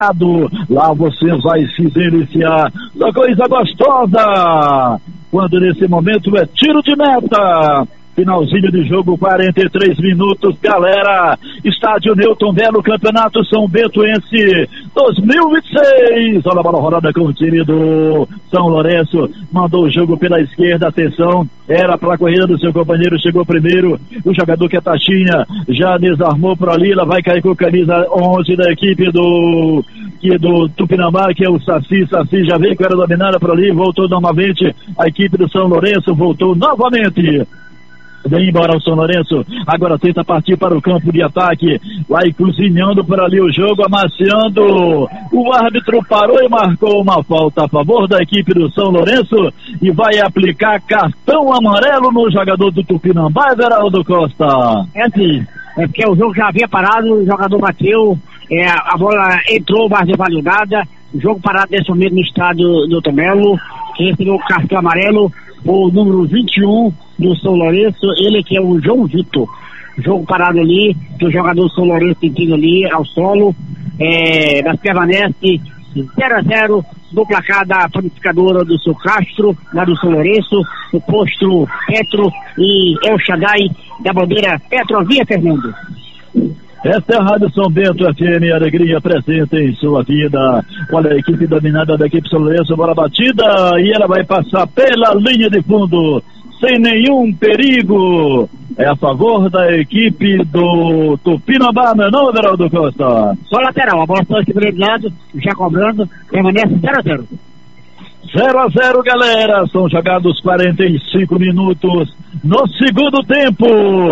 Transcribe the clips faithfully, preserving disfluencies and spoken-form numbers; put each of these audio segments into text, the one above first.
Lá você vai se deliciar da coisa gostosa, quando nesse momento é tiro de meta. Finalzinho de jogo, quarenta e três minutos, galera. Estádio Newton Belo, Campeonato São Bentoense dois mil e seis. Olha a bola rolada com o time do São Lourenço. Mandou o jogo pela esquerda, atenção. Era para a corrida do seu companheiro, chegou primeiro. O jogador que é Taxinha já desarmou para ali. Ela vai cair com a camisa onze da equipe do, que, do Tupinambá, que é o Saci. Saci já veio com ela dominada por ali. Voltou novamente. A equipe do São Lourenço voltou novamente. Vem embora o São Lourenço, agora tenta partir para o campo de ataque, vai cozinhando por ali o jogo, amaciando. O árbitro parou e marcou uma falta a favor da equipe do São Lourenço e vai aplicar cartão amarelo no jogador do Tupinambá, Everaldo Costa. É assim, é porque o jogo já havia parado, o jogador bateu, é, a bola entrou, mas não valeu nada. O jogo parado nesse momento no estádio do Tomelo, que recebeu o cartão amarelo, o número vinte e um do São Lourenço, ele que é o João Vitor. Jogo parado ali, que o jogador do São Lourenço tentando ali ao solo, é, mas permanece zero a zero no placar da panificadora do seu Castro, lá do São Lourenço, o posto Petro e El Shaddai da bandeira Petrovia, Fernando. Esta é a Rádio São Bento F M, alegria presente em sua vida. Olha a equipe dominada da equipe São Lourenço, bola batida e ela vai passar pela linha de fundo, sem nenhum perigo. É a favor da equipe do Tupinambá, não é não, Everaldo Costa? Só lateral, a bola está aqui do lado, já cobrando, permanece zero a zero. zero a zero, galera. São jogados quarenta e cinco minutos no segundo tempo.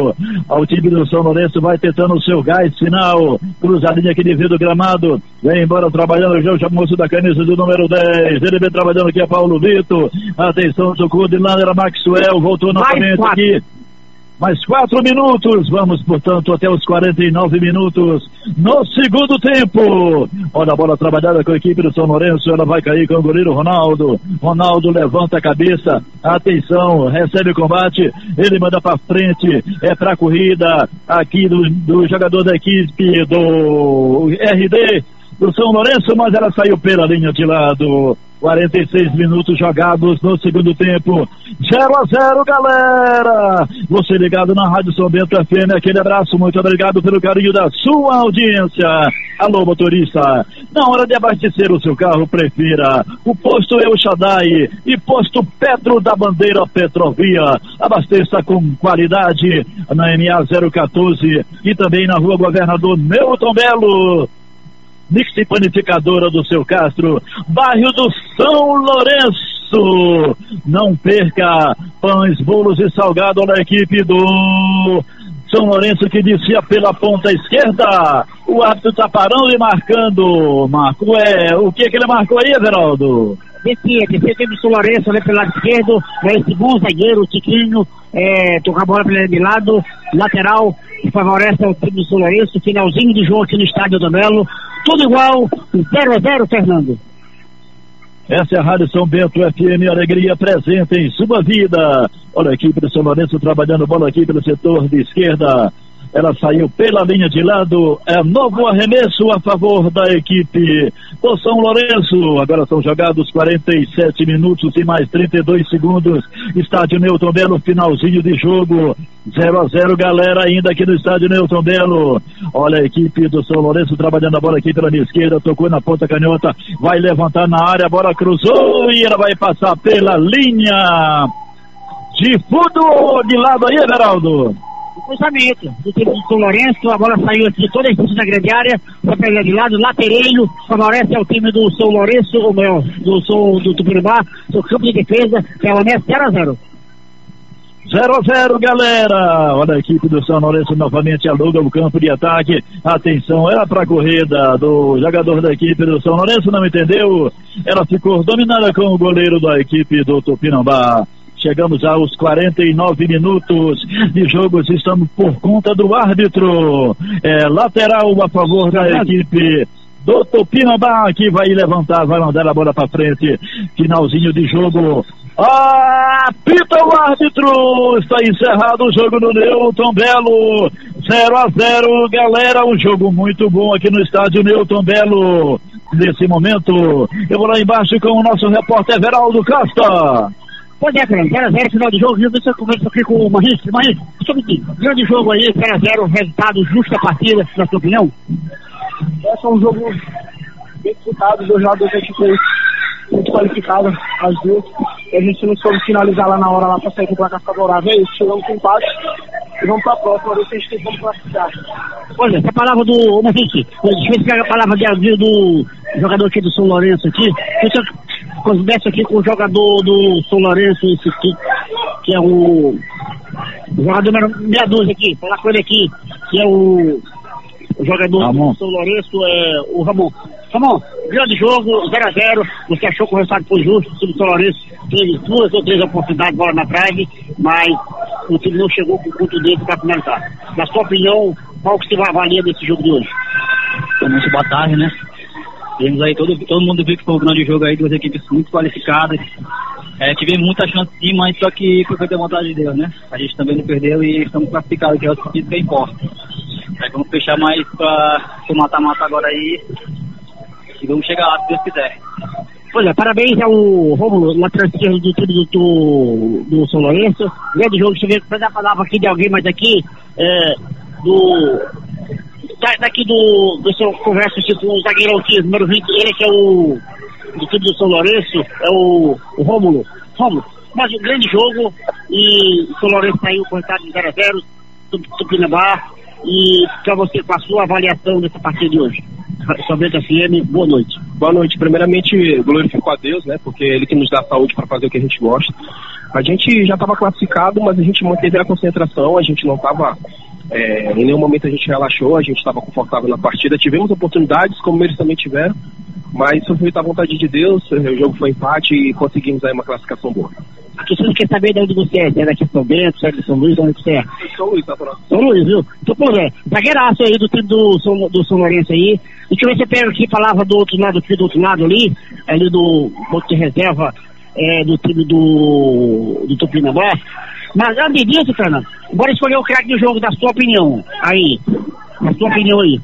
O time do São Lourenço vai tentando o seu gás final. Cruzadinha aqui de vidro gramado. Vem embora trabalhando já o moço da camisa do número dez. Ele vem trabalhando aqui a Paulo Vitor. Atenção, socorro de Lander Maxwell. Voltou novamente aqui. Mais quatro minutos, vamos, portanto, até os quarenta e nove minutos no segundo tempo. Olha a bola trabalhada com a equipe do São Lourenço, ela vai cair com o goleiro Ronaldo. Ronaldo levanta a cabeça, atenção, recebe o combate, ele manda para frente, é para a corrida aqui do, do jogador da equipe do R D do São Lourenço, mas ela saiu pela linha de lado. quarenta e seis minutos jogados no segundo tempo, zero a zero, galera. Você ligado na Rádio São Bento F M, aquele abraço, muito obrigado pelo carinho da sua audiência. Alô, motorista, na hora de abastecer o seu carro, prefira o posto El Shaddai e posto Petro da bandeira Petrovia. Abasteça com qualidade na M A zero quatorze e também na rua Governador Newton Belo. Mix Panificadora do seu Castro, bairro do São Lourenço. Não perca pães, bolos e salgado na equipe do São Lourenço, que descia pela ponta esquerda. O árbitro está parando e marcando. Marco, é, o que que ele marcou aí, Everaldo? Descia, descia o time do São Lourenço ali pelo lado esquerdo, é esse bom zagueiro, o Tiquinho, é, tocar a bola pelo de lado, lateral, que favorece o time do São Lourenço, finalzinho de jogo aqui no estádio do Melo, tudo igual, zero a zero, Fernando. Essa é a Rádio São Bento F M, alegria presente em sua vida. Olha a equipe do São Lourenço trabalhando bola aqui pelo setor de esquerda. Ela saiu pela linha de lado, é novo arremesso a favor da equipe do São Lourenço. Agora são jogados quarenta e sete minutos e mais trinta e dois segundos. Estádio Newton Belo, finalzinho de jogo, zero a zero, galera, ainda aqui no estádio Newton Belo. Olha a equipe do São Lourenço trabalhando a bola aqui pela minha esquerda, tocou na ponta canhota, vai levantar na área, a bola cruzou e ela vai passar pela linha de fundo de lado aí, Everaldo. Cruzamento do time do São Lourenço, a bola saiu aqui toda a expulsão da grande área, vai pegar de lado, latereiro, favorece ao time do São Lourenço, ou melhor, do São do Tupinambá, seu campo de defesa, permanece zero a zero. zero a zero, galera. Olha a equipe do São Lourenço novamente aluga o campo de ataque. Atenção, era para a corrida do jogador da equipe do São Lourenço, não entendeu? Ela ficou dominada com o goleiro da equipe do Tupinambá. Chegamos aos quarenta e nove minutos de jogo, estamos por conta do árbitro. É, lateral a favor da equipe do Tupinambá, que vai levantar, vai mandar a bola para frente. Finalzinho de jogo. Apita o árbitro! Está encerrado o jogo do Newton Belo. zero a zero, galera. Um jogo muito bom aqui no estádio Newton Belo. Nesse momento, eu vou lá embaixo com o nosso repórter Everaldo Costa. Pois é, Fernando, zero a zero, final de jogo, viu? Você conversa aqui com o Marrice. Marrice, deixa eu pedir, grande jogo aí, zero a zero, resultado justo da partida, na sua opinião? Esse é um jogo bem disputado, dois jogadores que a gente fez muito qualificado, as duas, e a gente não soube finalizar lá na hora, lá pra sair com o placar favorável. É isso, chegamos com empate e vamos pra próxima, ver se a gente tem como classificar. Olha, essa palavra do Marrice, deixa eu pegar a palavra de, do jogador aqui do São Lourenço aqui, deixa eu conversa aqui com o jogador do São Lourenço, esse aqui, que é o, o jogador meia dúzia aqui, falar com ele aqui, que é o, o jogador Ramon. Do São Lourenço, é o Ramon. Ramon, grande jogo, zero a zero, você achou que o resultado foi justo, o time do São Lourenço teve duas ou três oportunidades de bola na trave, mas o time não chegou com contundência para finalizar. Na sua opinião, qual que você avalia desse jogo de hoje? Muito boa tarde, né? Temos aí, todo, todo mundo viu que foi um grande jogo aí, duas equipes muito qualificadas. É, tivemos muita chance sim, mas só que foi feita a vontade de Deus, né? A gente também não perdeu e estamos classificados, que é o que bem importa. Aí vamos fechar mais para o mata-mata agora aí e vamos chegar lá, se Deus quiser. Olha, parabéns ao Rômulo, lateral esquerdo do time do, do, do São Lourenço. Grande jogo, deixa eu ver, para dar a palavra aqui de alguém mais aqui, é, do... Da, daqui do, do seu conversa tipo o zagueirão aqui, número vinte, ele que é o do time do São Lourenço, é o, o Rômulo. Rômulo, mas um grande jogo e o São Lourenço saiu com o resultado de zero a zero do Tupinambá. E para você, com a sua avaliação dessa partida de hoje, São Bento F M, boa noite. Boa noite, primeiramente glorifico a Deus, né, porque é Ele que nos dá saúde para fazer o que a gente gosta. A gente já estava classificado, mas a gente manteve a concentração, a gente não estava É, em nenhum momento a gente relaxou, a gente estava confortável na partida, tivemos oportunidades, como eles também tiveram, mas foi feita a vontade de Deus, o jogo foi empate e conseguimos aí uma classificação boa. A torcida quer saber de onde você é, se é daqui de São Bento, se é de São Luís, onde você é? São Luís, tá pronto. São Luís, viu? Então, pô, é, zagueiraço aí do time do São, do São Lourenço aí, deixa eu ver se você pega aqui, falava do outro lado, aqui do outro lado ali, ali do ponto de reserva, é, do time do, do Tupinambá. Mas antes disso, Fernando, bora escolher o craque do jogo, da sua opinião. Aí, a sua opinião aí.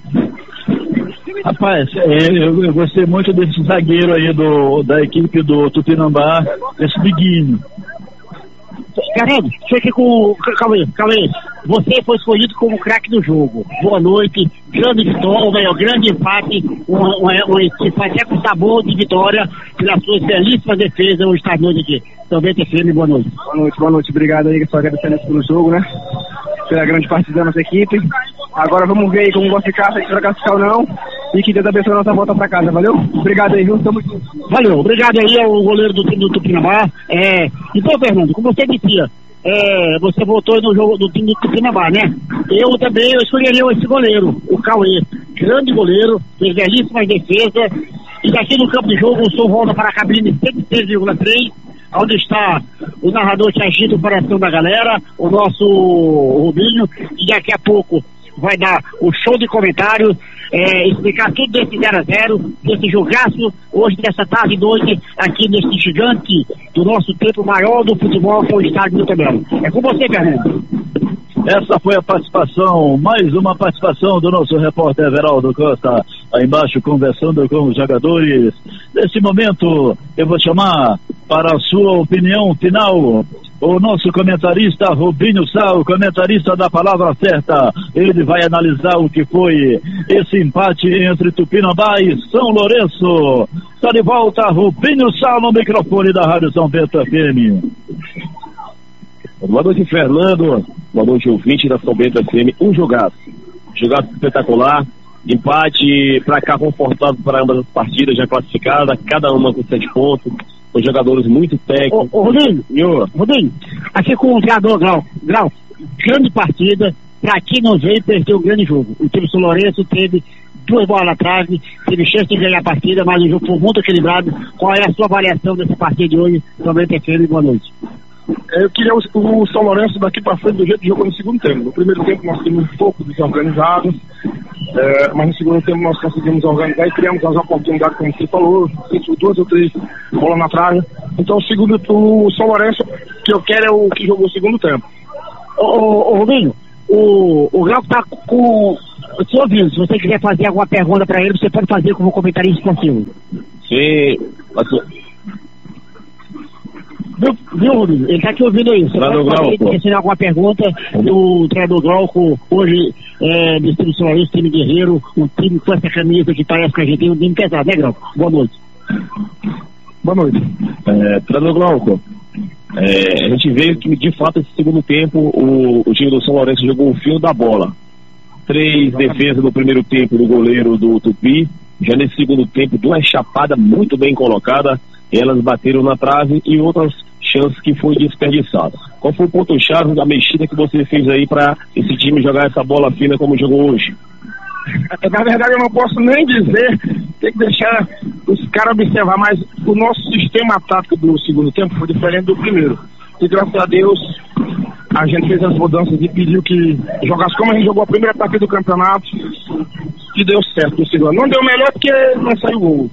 Rapaz, é, eu, eu gostei muito desse zagueiro aí do, da equipe do Tupinambá, esse Biguinho. Fernando, deixa eu aqui com... Calma aí, calma aí. Você foi escolhido como craque do jogo. Boa noite, grande vitória, ou melhor, grande empate, uma, uma, uma equipe até com sabor de vitória, pelas suas belíssimas defesas, o estar noite aqui. São Bento F M, boa noite. Boa noite, boa noite, obrigado aí, só agradecendo pelo jogo, né? Pela grande partida da nossa equipe. Agora vamos ver aí como vai ficar, se vai classificar ou não, e que Deus abençoe a nossa volta pra casa, valeu? Obrigado aí, viu? Tamo junto. Valeu, obrigado aí ao goleiro do time do Tupinambá. É, então, Fernando, como você dizia, é, você voltou no jogo do time do Tupinambá, né? Eu também, eu escolheria esse goleiro, o Cauê. Grande goleiro, fez belíssimas defesas. E daqui no campo de jogo, o som volta para a cabine cento e três vírgula três, onde está o narrador que agita o coração da galera, o nosso Rubinho, e daqui a pouco vai dar o show de comentários, é, explicar tudo desse zero a zero, desse jogaço, hoje, dessa tarde e noite, aqui nesse gigante do nosso tempo maior do futebol, que é o estádio do Tubelo. É com você, Fernando. Essa foi a participação, mais uma participação do nosso repórter Everaldo Costa, aí embaixo conversando com os jogadores. Nesse momento, eu vou chamar para a sua opinião final o nosso comentarista Rubinho Sal, comentarista da Palavra Certa. Ele vai analisar o que foi esse empate entre Tupinambá e São Lourenço. Está de volta Rubinho Sal no microfone da Rádio São Bento F M. Boa noite, Fernando. Boa noite, ouvinte da São Bento F M. Um jogaço. Jogaço espetacular. Empate pra cá confortável para ambas as partidas, já classificada, cada uma com sete pontos. Com jogadores muito técnicos. Ô, ô Rodrigo, Rodrigo, aqui com o treinador Grau. Grau, grande partida. Pra quem não veio, perdeu um grande jogo. O time São Lourenço teve duas bolas na trave, teve chance de ganhar a partida, mas o jogo foi muito equilibrado. Qual é a sua avaliação dessa partida de hoje? São Bento F M, boa noite. Eu queria o, o São Lourenço daqui para frente do jeito que jogou no segundo tempo. No primeiro tempo nós tínhamos um pouco desorganizados, é, mas no segundo tempo nós conseguimos organizar e criamos as oportunidades, como você falou, duas ou três bolas na trave. Então o segundo, o São Lourenço que eu quero é o que jogou o segundo tempo. Ô, ô, ô Rubinho, o, o Grau tá com Senhor ouvindo, se você quiser fazer alguma pergunta para ele, você pode fazer como comentarista esportivo. Sim, passou. Viu, viu, Rubinho? Ele tá te ouvindo aí. Você Treinador pode fazer, se alguma pergunta do treinador Glauco, hoje, é, Distrito Sul, time guerreiro, um time com essa camisa que parece que a gente tem um time pesado, né, Glauco? Boa noite. Boa noite. É, treinador Glauco, é, a gente vê que, de fato, esse segundo tempo, o, o time do São Lourenço jogou o fio da bola. Três defesas no primeiro tempo do goleiro do Tupi. Já nesse segundo tempo, duas chapadas muito bem colocadas. Elas bateram na trave e outras chances que foi desperdiçadas. Qual foi o ponto-chave da mexida que você fez aí para esse time jogar essa bola fina como jogou hoje? Na verdade, eu não posso nem dizer, tem que deixar os caras observar, mas o nosso sistema tático do segundo tempo foi diferente do primeiro. E graças a Deus, a gente fez as mudanças e pediu que jogasse como a gente jogou a primeira partida do campeonato, e deu certo no segundo. Não deu melhor porque não saiu gol.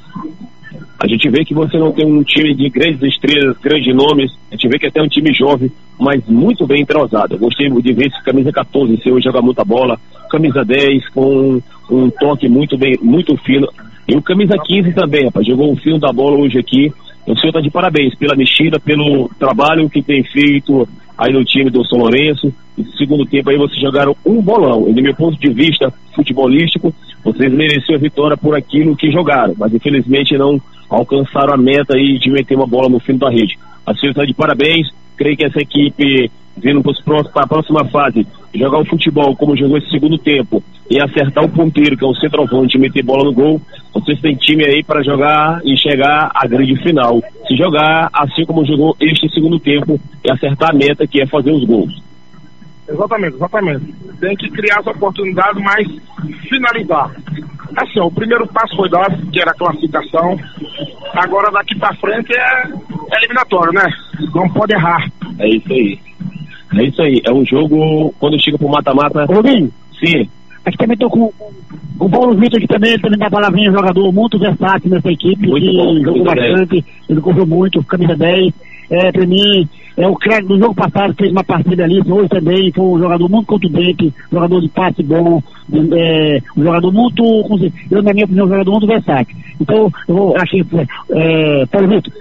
A gente vê que você não tem um time de grandes estrelas, grandes nomes. A gente vê que até um time jovem, mas muito bem entrosado. Eu gostei de ver esse camisa catorze, esse hoje joga muita bola. Camisa dez com um toque muito bem, muito fino. E o camisa quinze também, rapaz. Jogou um fino da bola hoje aqui. O senhor está de parabéns pela mexida, pelo trabalho que tem feito aí no time do São Lourenço. No segundo tempo aí vocês jogaram um bolão. E do meu ponto de vista futebolístico, vocês mereceram a vitória por aquilo que jogaram. Mas infelizmente não alcançaram a meta aí de meter uma bola no fim da rede. A senhora está de parabéns. Creio que essa equipe, vindo para a próxima fase, jogar o futebol como jogou esse segundo tempo e acertar o ponteiro, que é o centroavante, e meter bola no gol, vocês têm time aí para jogar e chegar à grande final. Se jogar assim como jogou este segundo tempo e acertar a meta, que é fazer os gols. Exatamente, exatamente. Tem que criar as oportunidades, mas finalizar. Assim, ó, o primeiro passo foi dado, que era a classificação. Agora daqui pra frente é, é eliminatório, né? Não pode errar. É isso aí. É isso aí. É um jogo, quando chega pro mata-mata... Rubinho? Sim. Aqui também tô com o Paulo Vitor, que também, também dá palavrinha, jogador muito versátil nessa equipe, muito que bom, jogou bastante, bem. Ele correu muito, camisa dez. É, pra mim, é o crédito do jogo passado, fez uma partida ali, hoje também foi um jogador muito contundente, jogador de passe bom, é, um jogador muito, eu na minha opinião, um jogador muito versátil. Então, eu achei, é, Paulo Vitor,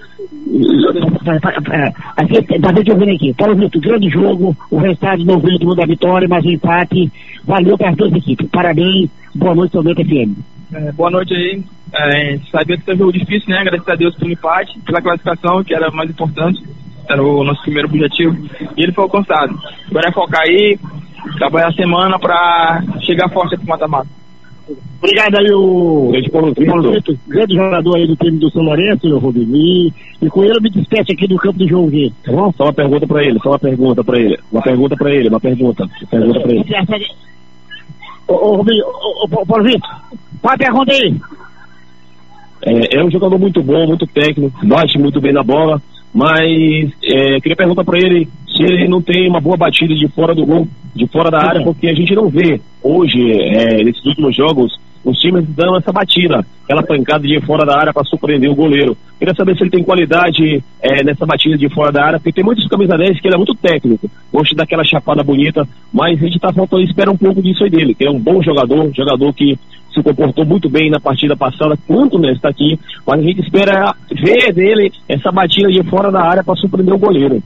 assim, tá vendo aqui, Paulo Vitor, grande jogo, o resultado no ritmo da vitória, mas o empate valeu para as duas equipes. Parabéns, boa noite, São Bento F M. É, boa noite aí. É, sabia que foi um jogo difícil, né? Agradecer a Deus pelo empate, pela classificação, que era mais importante, era o nosso primeiro objetivo, e ele foi alcançado. Agora é focar aí, trabalhar a semana para chegar forte pro mata-mata. Obrigado aí, o Paulo Vitor, grande jogador aí do time do São Lourenço, o Rubinho, e, e com ele eu me despeço aqui do campo do jogo aqui, tá bom? Só uma pergunta pra ele, só uma pergunta pra ele, uma pergunta pra ele, uma pergunta, uma pergunta pra ele. Ô, ô, Rubinho, ô, ô, Paulo Vitor, qual a pergunta aí? É, é um jogador muito bom, muito técnico, bate muito bem na bola, mas é, queria perguntar para ele se ele não tem uma boa batida de fora do gol, de fora da área, porque a gente não vê hoje, é, nesses últimos jogos, os times dão essa batida, aquela pancada de fora da área para surpreender o goleiro. Queria saber se ele tem qualidade é, nessa batida de fora da área, porque tem muitos camisa dez que ele é muito técnico, gosta daquela chapada bonita, mas a gente tá faltando, espera um pouco disso aí dele, que é um bom jogador, jogador que se comportou muito bem na partida passada, quanto né, está aqui, mas a gente espera ver dele essa batida de fora da área para surpreender o goleiro.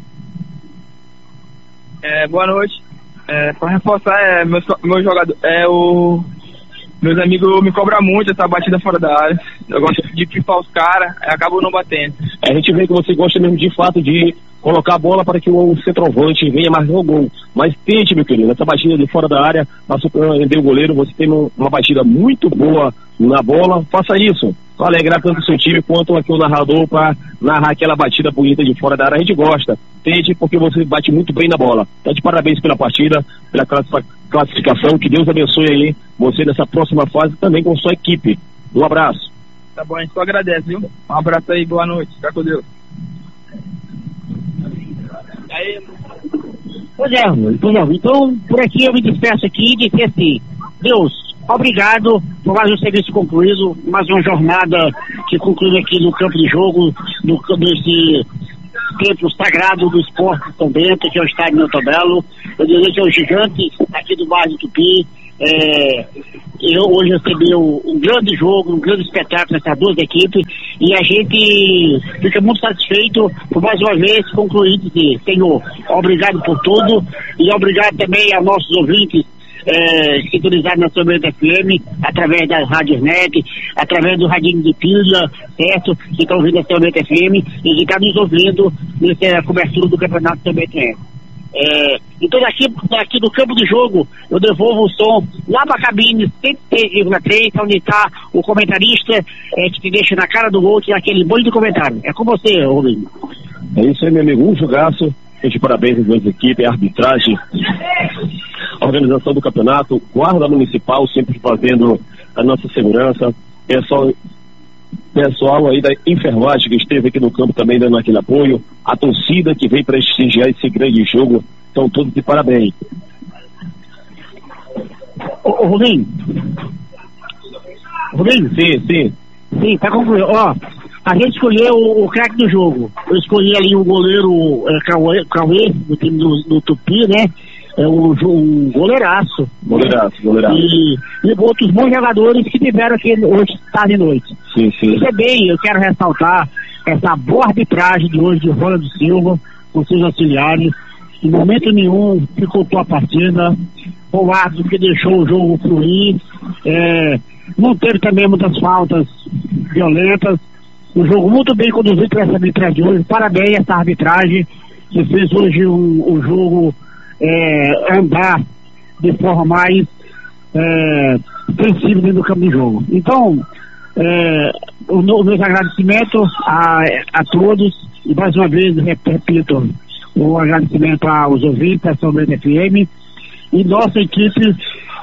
É, boa noite. É, para reforçar, é, meu, meu jogador, é o meus amigos me cobram muito essa batida fora da área. Eu gosto de pifar os caras, acabo não batendo. A gente vê que você gosta mesmo de fato de colocar a bola para que o centroavante venha mais no gol. Mas tente, meu querido, essa batida de fora da área, para surpreender o goleiro, você tem uma batida muito boa na bola, faça isso. Para alegrar tanto o seu time quanto aqui o narrador para narrar aquela batida bonita de fora da área. A gente gosta. Tente, porque você bate muito bem na bola. Então, de parabéns pela partida, pela classificação. Que Deus abençoe aí você nessa próxima fase também com sua equipe. Um abraço. Tá bom, a gente só agradece, viu? Um abraço aí, boa noite. Fica com Deus. Aí. Pois é, pois é, então por aqui eu me despeço aqui e dizer assim, Deus, obrigado por mais um serviço concluído, mais uma jornada que conclui aqui no campo de jogo, no, nesse templo sagrado do esporte São Bento, que é o estádio Milton Belo. Eu desejo aos gigantes aqui do bairro do Tupi É, eu hoje recebi um, um grande jogo, um grande espetáculo essas duas equipes, e a gente fica muito satisfeito por mais uma vez concluir que Senhor, obrigado por tudo, e obrigado também aos nossos ouvintes é, sintonizados na São Bento F M, através das rádios net, através do radinho de pilha, certo? Que estão ouvindo a São Bento F M e que estão nos ouvindo nessa cobertura do Campeonato São Bento F M. É, então daqui, daqui do campo de jogo eu devolvo o som lá para a cabine cento e três vírgula três, onde está o comentarista é, que te deixa na cara do gol, que é aquele boi de comentário. É com você, Rubinho. É isso aí, meu amigo, um jogaço. De parabéns às duas equipes, a arbitragem, a organização do campeonato, guarda municipal sempre fazendo a nossa segurança, pessoal, pessoal aí da enfermagem que esteve aqui no campo também dando aquele apoio, a torcida que vem prestigiar esse grande jogo, estão todos de parabéns. Ô, ô Rubinho, Rubinho? Sim, sim. Sim, tá concluindo. Ó, a gente escolheu o, o craque do jogo. Eu escolhi ali o goleiro é, Cauê, Cauê, do time do, do Tupi, né? É um, um goleiraço. Goleiraço, goleiraço. E, e outros bons jogadores que tiveram aqui hoje, tarde e noite. Sim, sim. Também eu quero ressaltar essa boa arbitragem de hoje de Ronaldo Silva, com seus auxiliares. Em momento nenhum dificultou a partida. O árbitro que deixou o jogo fluir. É, não teve também muitas faltas violentas. Um jogo muito bem conduzido por essa arbitragem de hoje. Parabéns a essa arbitragem que fez hoje um, um jogo é, andar de forma mais é, sensível dentro do campo de jogo. Então, é, o, o meu agradecimento a, a todos e mais uma vez repito o agradecimento aos ouvintes da São Bento F M e nossa equipe,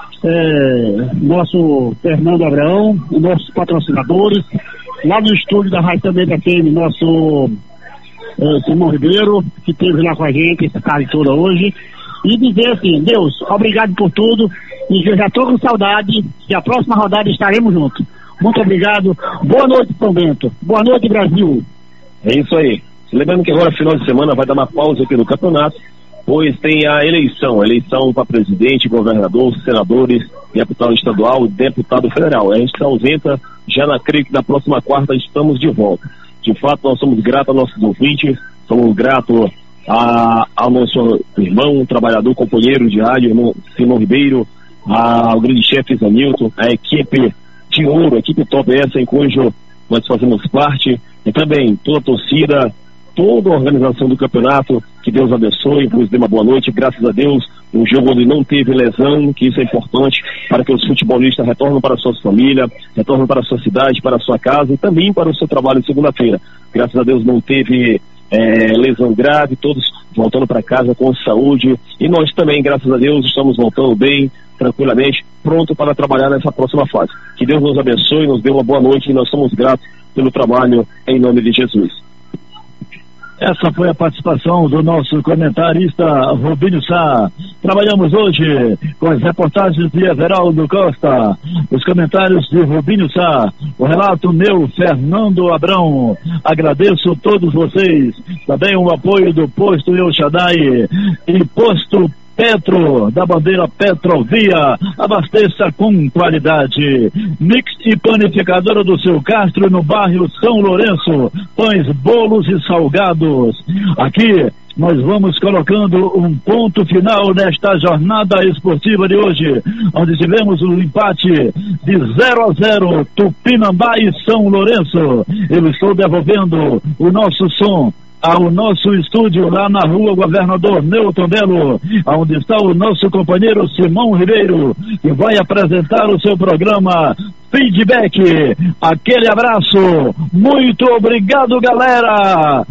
é, nosso Fernando Abraão, os nossos patrocinadores, lá no estúdio da Rádio São Bento F M, nosso é, Simão Ribeiro, que esteve lá com a gente essa tarde toda hoje, e dizer assim, Deus, obrigado por tudo, e eu já estou com saudade, e a próxima rodada estaremos juntos. Muito obrigado, boa noite, São Bento, boa noite, Brasil. É isso aí. Lembrando que agora, final de semana, vai dar uma pausa aqui no campeonato, pois tem a eleição, a eleição para presidente, governador, senadores, deputado estadual e deputado federal. A gente se ausenta, já na, creio que na próxima quarta estamos de volta. De fato, nós somos gratos aos nossos ouvintes, somos gratos a, ao nosso irmão, trabalhador, companheiro de rádio, irmão Simão Ribeiro, ao grande chefe Zanilton, a equipe de ouro, a equipe top essa em cujo nós fazemos parte, e também toda a torcida, toda a organização do campeonato, que Deus abençoe, vos dê uma boa noite, graças a Deus, um jogo onde não teve lesão, que isso é importante para que os futebolistas retornem para suas famílias, retornem para a sua cidade, para a sua casa e também para o seu trabalho segunda-feira. Graças a Deus não teve é, lesão grave, todos voltando para casa com saúde, e nós também, graças a Deus, estamos voltando bem, tranquilamente, pronto para trabalhar nessa próxima fase. Que Deus nos abençoe, nos dê uma boa noite e nós somos gratos pelo trabalho em nome de Jesus. Essa foi a participação do nosso comentarista Rubinho Sá. Trabalhamos hoje com as reportagens de Everaldo Costa, os comentários de Rubinho Sá, o relato meu, Fernando Abrão. Agradeço a todos vocês. Também o apoio do Posto El Shaddai e Posto Petro, da bandeira Petrovia, abasteça com qualidade. Mix e panificadora do Seu Castro, no bairro São Lourenço, pães, bolos e salgados. Aqui nós vamos colocando um ponto final nesta jornada esportiva de hoje, onde tivemos um empate de zero a zero, Tupinambá e São Lourenço. Eu estou devolvendo o nosso som ao nosso estúdio lá na rua Governador Newton Belo, onde está o nosso companheiro Simão Ribeiro, que vai apresentar o seu programa Feedback. Aquele abraço, muito obrigado, galera!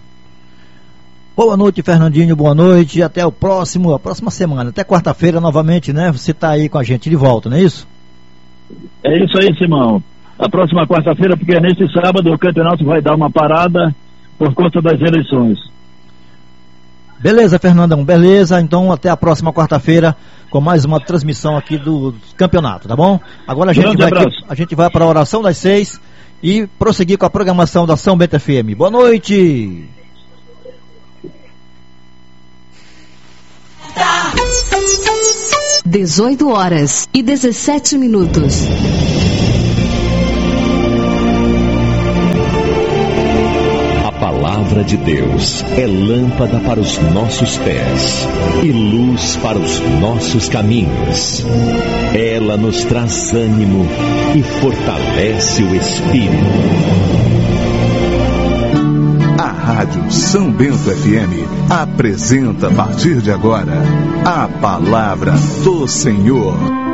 Boa noite, Fernandinho, boa noite, até o próximo, a próxima semana, até quarta-feira novamente, né? Você tá aí com a gente de volta, não é isso? É isso aí, Simão. A próxima quarta-feira, porque nesse sábado o campeonato vai dar uma parada por conta das eleições. Beleza, Fernandão, beleza. Então até a próxima quarta-feira com mais uma transmissão aqui do campeonato, tá bom? Agora a gente vai, aqui, a gente vai para a oração das seis e prosseguir com a programação da São Bento F M. Boa noite! dezoito horas e dezessete minutos. A palavra de Deus é lâmpada para os nossos pés e luz para os nossos caminhos. Ela nos traz ânimo e fortalece o espírito. A Rádio São Bento F M apresenta a partir de agora a Palavra do Senhor.